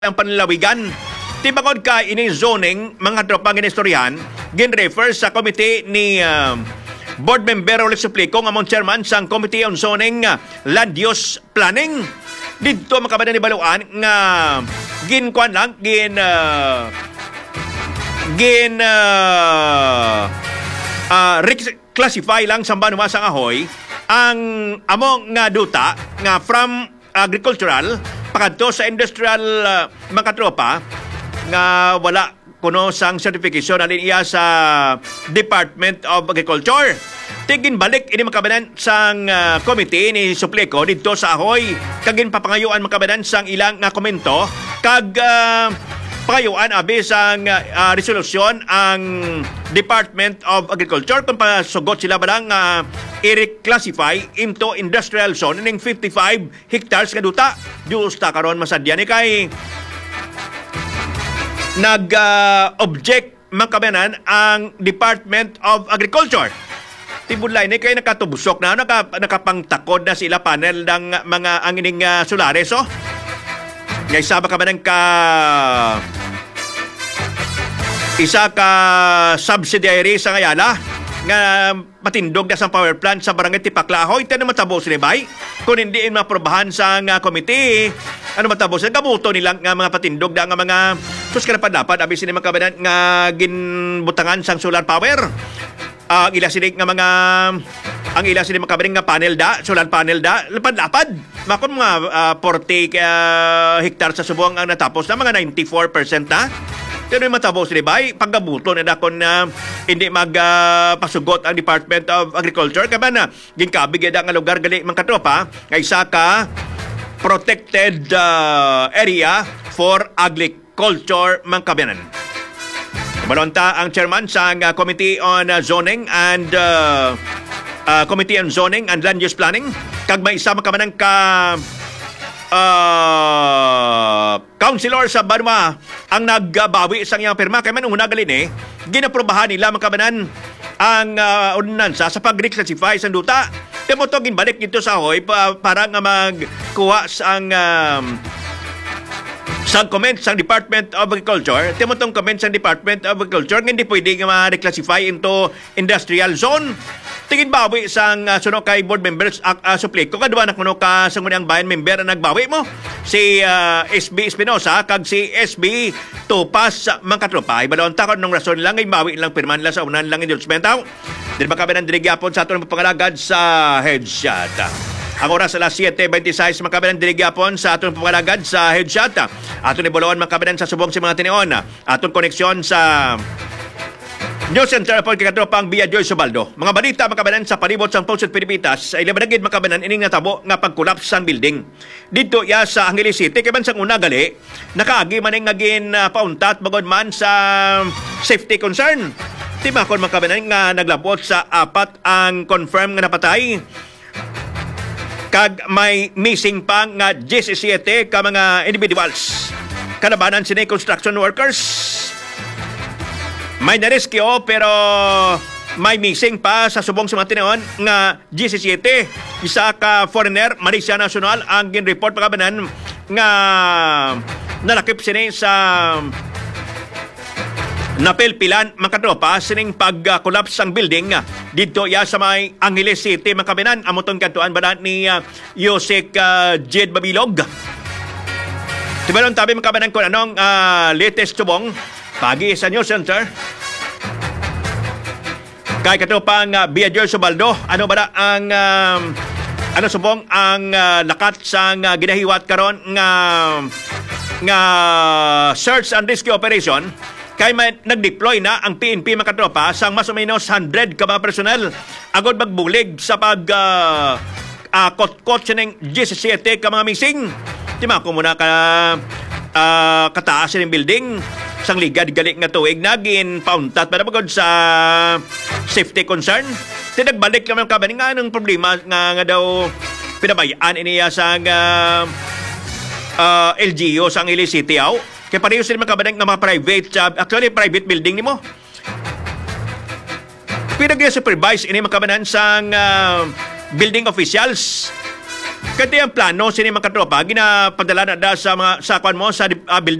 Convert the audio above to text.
ang panlalawigan. Tibakod ka ini zoning mga tropang ginistoryahan, gin-refer sa komite ni board member Ulit Suplico nga mong chairman sang Committee on Zoning Land Use Planning. Dito makabadan ni Baluan nga ginkuan lang reclassify lang sa banwa sang Ahoy ang among nga duta nga from agricultural pakadto sa industrial mga tropa nga wala kuno sang certification alin iya sa Department of Agriculture. Tigin balik ini makabanan sang committee ni Suplico dito sa Ahoy kagin papangayuan makabanan sang ilang nga komento kag pangayuan abi sang resolusyon ang Department of Agriculture kung pasugot sila ba lang i-reclassify into industrial zone ning 55 hectares nga duta. Justa karon masadya ni kay nag-object makabanan ang Department of Agriculture. Tibulay ni kay nakatubusok na nakapangtakod na sila panel ng mga ang ining solares oh. Ngay saba ka ba ng isa ka subsidiary sa Ngayala nga matindog na sa power plant sa barangay Tipaklahoy. Ito na matabos ni Bay. Kung hindi maprobahan sa committee, ano matabos? Kabuto nilang nga mga patindog na nga mga sus ka dapat abis ni makabanan nga ginbutangan sang solar power. Ang ila sinig nga mga ang ila sinig makabanan nga panel da, solar panel da, lapad-lapad. Makon mga 40 hektar sa Subuang ang natapos na mga 94% na. Pero yung matabos ni Bay, paggabuto na dakon na hindi magpasugot ang Department of Agriculture. Kaya na, ginkabig yada nga lugar gali mga katropa, nga isa ka protected area for agriculture mga kabiyanan. Malonta ang chairman sa Committee on Zoning and Committee on Zoning and Land Use Planning. Kag may isa makamanang councilor sa Banwa ang nagbawi sa iyang pirma kay manung nagalin ginaprobahan nila makabanan ang ordinansa sa pag-reclassify sa duta. Temo to ginbalik dito sa Ahoy para nga magkuha sang comment sa Department of Agriculture. Temo tong comment sa Department of Agriculture nga hindi pwede nga ma-reclassify into industrial zone. Tingin bawi sang suno kay board members Suplico kadwa na kuno ka sa ngunang bayan member na nagbawi mo si SB Espinosa kag si SB Tupas Mangkatropa. Ibalon ta kon nung rason lang ay bawi lang pirman lang sa unan lang endorsement aw. Dili ba kabe nang dirigyapon sa aton pangalagad sa headshot. Ang oras alas 7:26 makabanan dirigyapon sa aton pangalagad sa headshot. Aton ibulon makabanan sa subong si mga tinuon. Aton koneksyon sa News Center po kikatropang Via Joy Subaldo. Mga balita makabanan sa palibot sang Pusod Pilipinas ay labadagid makabanan ining natabo nga pagkulaps sang building. Dito ya sa Angeles City kay bansang una gali nakaagi man nga gin pauntat bagod man sa safety concern. Timakon makabanan nga naglabot sa 4 ang confirm nga napatay. Kag may missing pa nga 17 ka mga individuals. Kalabanan sini construction workers. May na-rescue pero may missing pa sa subong sa mga tinuon nga 17. Isa ka foreigner, Malaysia National, ang gin-report pagkabanan nga nalakip sini sa napilpilan mga katropa sining pag-collapse ang building dito ya sa may Angeles City mga kabinan. Amotong kantuan ba ni Yosek Jed Babilog. Tibalon tabi mga kabinan kung anong latest subong pagi sa News Center. Kay katupang Biajer Subaldo, ano ba ang ano subong ang lakat sa ginahiwat karon nga search and rescue operation kay may nag-deploy na ang PNP mga katropa sang mas o menos 100 ka mga personel agod magbulig sa pag kot-kot sining 17 ka mga missing. Timako muna ka kataas ng building sang ligad galing nga tuig nagin pauntat para bagod sa safety concern. Tinagbalik naman kami nga anong problema nga daw pinabayaan iniya sa LGU sa Angeles City aw. Kaya pareho sila makabanang nga mga private actually private building ni mo. Pinag-supervise ini makabanan sa building officials Kati ang plano sini mga katropa ginapadala na da sa mga sa kwan mo sa building